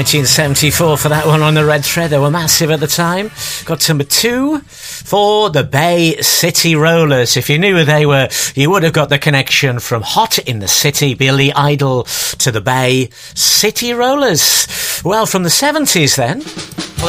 1974 for that one on the red thread. They were massive at the time. Got to number 2 for the Bay City Rollers. If you knew who they were, you would have got the connection from Hot in the City, Billy Idol, to the Bay City Rollers. Well, from the 70s then,